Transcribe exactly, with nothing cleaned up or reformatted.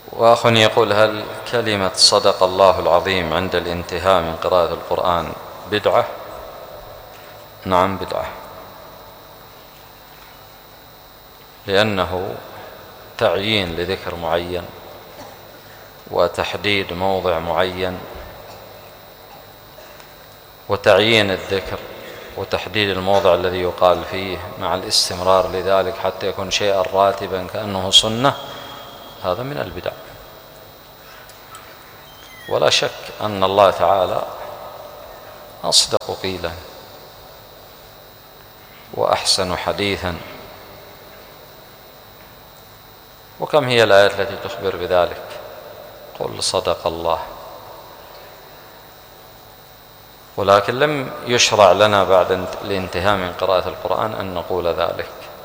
وأخ يقول: هل كلمة صدق الله العظيم عند الانتهاء من قراءة القرآن بدعة؟ نعم بدعة، لأنه تعيين لذكر معين وتحديد موضع معين، وتعيين الذكر وتحديد الموضع الذي يقال فيه مع الاستمرار لذلك حتى يكون شيئا راتبا كأنه سنة، هذا من البدع. ولا شك أن الله تعالى أصدق قيلا وأحسن حديثا، وكم هي الآيات التي تخبر بذلك؟ قل صدق الله. ولكن لم يشرع لنا بعد الانتهاء من قراءة القرآن أن نقول ذلك.